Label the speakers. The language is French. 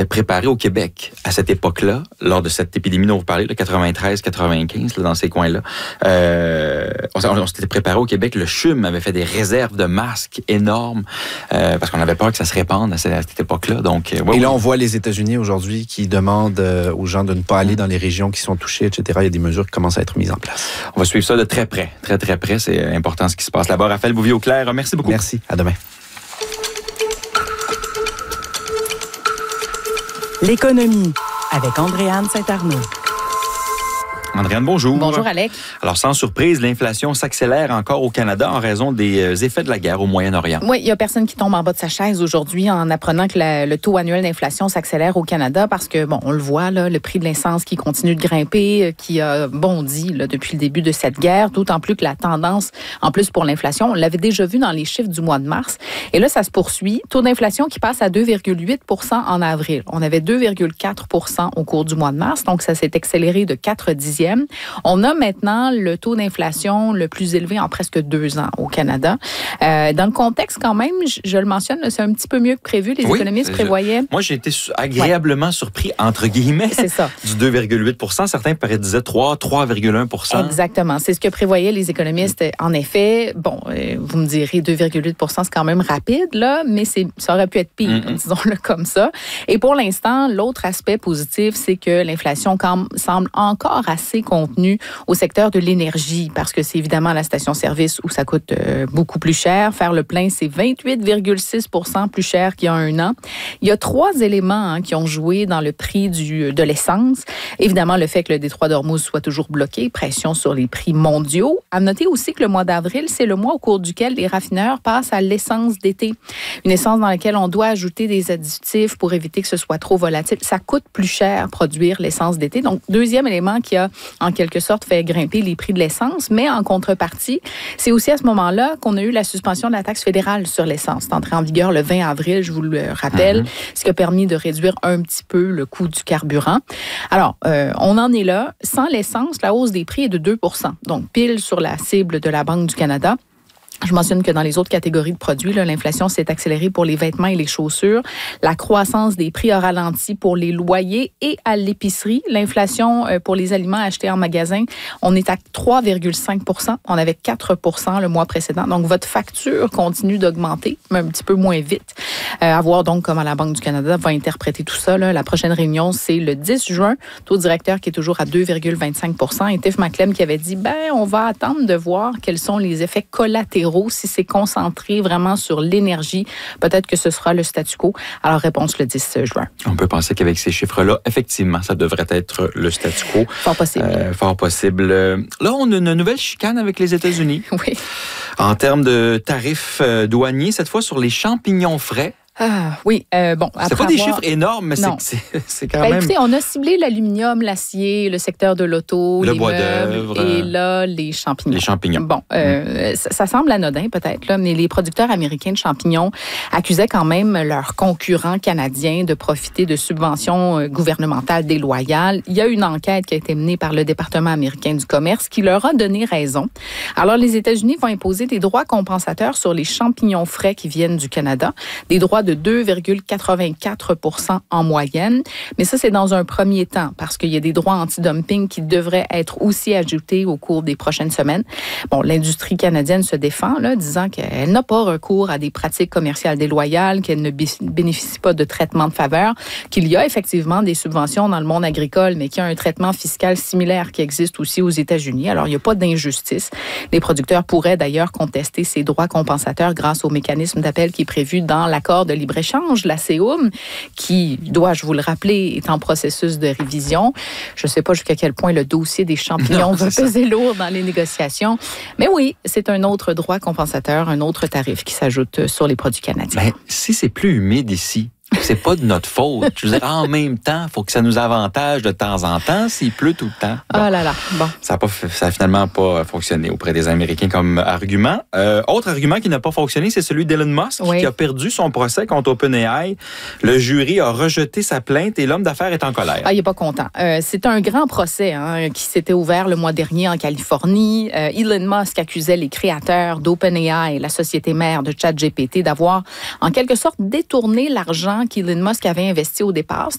Speaker 1: préparé au Québec à cette époque-là, lors de cette épidémie dont vous parlez, le 93-95, dans ces coins-là. On s'était préparé au Québec. Le CHUM avait fait des réserves de masques énormes parce qu'on avait peur que ça se répande à cette époque-là. Donc,
Speaker 2: et là, on voit les États-Unis aujourd'hui qui demandent aux gens de ne pas aller dans les régions qui sont touchées, etc. Il y a des mesures qui commencent à être mises en place.
Speaker 1: On va suivre ça de très près. Très, très près. C'est important ce qui se passe là-bas. Raphaël Bouvier-Auclair, merci beaucoup.
Speaker 2: Merci. À demain.
Speaker 3: L'économie avec Andréane Saint-Arnaud.
Speaker 1: Andréane, bonjour.
Speaker 4: Bonjour, Alex.
Speaker 1: Alors, sans surprise, l'inflation s'accélère encore au Canada en raison des effets de la guerre au Moyen-Orient.
Speaker 4: Oui, il n'y a personne qui tombe en bas de sa chaise aujourd'hui en apprenant que le taux annuel d'inflation s'accélère au Canada parce que, on le voit, là, le prix de l'essence qui continue de grimper, qui a bondi là, depuis le début de cette guerre, d'autant plus que la tendance, en plus pour l'inflation, on l'avait déjà vu dans les chiffres du mois de mars. Et là, ça se poursuit. Taux d'inflation qui passe à 2,8 % en avril. On avait 2,4 % au cours du mois de mars, donc ça s'est accéléré de 4 dixièmes. On a maintenant le taux d'inflation le plus élevé en presque 2 ans au Canada. Dans le contexte, quand même, je le mentionne, c'est un petit peu mieux que prévu. Les économistes prévoyaient...
Speaker 1: Moi, j'ai été agréablement surpris, entre guillemets,
Speaker 4: c'est ça.
Speaker 1: Du 2,8 %. Certains disaient 3,1 %.
Speaker 4: Exactement. C'est ce que prévoyaient les économistes. En effet, vous me direz 2,8 % c'est quand même rapide, là, mais ça aurait pu être pire, disons-le comme ça. Et pour l'instant, l'autre aspect positif, c'est que l'inflation semble encore assez contenue au secteur de l'énergie, parce que c'est évidemment la station-service où ça coûte beaucoup plus cher. Faire le plein, c'est 28,6 % plus cher qu'il y a 1 an. Il y a 3 éléments qui ont joué dans le prix de l'essence. Évidemment, le fait que le détroit d'Ormuz soit toujours bloqué, pression sur les prix mondiaux. À noter aussi que le mois d'avril, c'est le mois au cours duquel les raffineurs passent à l'essence d'été. Une essence dans laquelle on doit ajouter des additifs pour éviter que ce soit trop volatile. Ça coûte plus cher produire l'essence d'été. Donc, deuxième élément qui a en quelque sorte fait grimper les prix de l'essence, mais en contrepartie, c'est aussi à ce moment-là qu'on a eu la suspension de la taxe fédérale sur l'essence. C'est entré en vigueur le 20 avril, je vous le rappelle, ce qui a permis de réduire un petit peu le coût du carburant. Alors, on en est là. Sans l'essence, la hausse des prix est de 2 %. Donc, pile sur la cible de la Banque du Canada. Je mentionne que dans les autres catégories de produits, là, l'inflation s'est accélérée pour les vêtements et les chaussures. La croissance des prix a ralenti pour les loyers et à l'épicerie. L'inflation pour les aliments achetés en magasin, on est à 3,5 %. On avait 4 % le mois précédent. Donc, votre facture continue d'augmenter, mais un petit peu moins vite. À voir donc comment la Banque du Canada va interpréter tout ça. Là. La prochaine réunion, c'est le 10 juin. Taux directeur qui est toujours à 2,25 % Et Tiff Macklem qui avait dit, on va attendre de voir quels sont les effets collatéraux. Si c'est concentré vraiment sur l'énergie, peut-être que ce sera le statu quo. Alors, réponse le 10 juin.
Speaker 1: On peut penser qu'avec ces chiffres-là, effectivement, ça devrait être le statu quo.
Speaker 4: Fort possible.
Speaker 1: Fort possible. Là, on a une nouvelle chicane avec les États-Unis.
Speaker 4: Oui.
Speaker 1: En termes de tarifs douaniers, cette fois sur les champignons frais.
Speaker 4: Ah, oui,
Speaker 1: c'est pas des chiffres énormes, mais c'est quand même...
Speaker 4: Écoutez, on a ciblé l'aluminium, l'acier, le secteur de l'auto,
Speaker 1: le
Speaker 4: les
Speaker 1: bois
Speaker 4: meubles,
Speaker 1: d'œuvre,
Speaker 4: et là, les champignons.
Speaker 1: Les champignons.
Speaker 4: Bon, ça semble anodin peut-être, là, mais les producteurs américains de champignons accusaient quand même leurs concurrents canadiens de profiter de subventions gouvernementales déloyales. Il y a une enquête qui a été menée par le département américain du commerce qui leur a donné raison. Alors, les États-Unis vont imposer des droits compensateurs sur les champignons frais qui viennent du Canada, des droits de 2,84 % en moyenne. Mais ça, c'est dans un premier temps parce qu'il y a des droits anti-dumping qui devraient être aussi ajoutés au cours des prochaines semaines. Bon, l'industrie canadienne se défend, là, disant qu'elle n'a pas recours à des pratiques commerciales déloyales, qu'elle ne bénéficie pas de traitement de faveur, qu'il y a effectivement des subventions dans le monde agricole, mais qu'il y a un traitement fiscal similaire qui existe aussi aux États-Unis. Alors, il n'y a pas d'injustice. Les producteurs pourraient d'ailleurs contester ces droits compensateurs grâce au mécanisme d'appel qui est prévu dans l'accord de libre-échange, la CEUM, qui, dois-je vous le rappeler, est en processus de révision. Je ne sais pas jusqu'à quel point le dossier des champignons va peser lourd dans les négociations. Mais oui, c'est un autre droit compensateur, un autre tarif qui s'ajoute sur les produits canadiens.
Speaker 1: Mais si c'est plus humide ici, c'est pas de notre faute. Je veux dire, en même temps, il faut que ça nous avantage de temps en temps s'il pleut tout le temps. Bon,
Speaker 4: oh là là, bon.
Speaker 1: Ça a finalement pas fonctionné auprès des Américains comme argument. Autre argument qui n'a pas fonctionné, c'est celui d'Elon Musk qui a perdu son procès contre OpenAI. Le jury a rejeté sa plainte et l'homme d'affaires est en colère.
Speaker 4: Ah, il n'est pas content. C'est un grand procès qui s'était ouvert le mois dernier en Californie. Elon Musk accusait les créateurs d'OpenAI, la société mère de ChatGPT, d'avoir en quelque sorte détourné l'argent qu'Elon Musk avait investi au départ.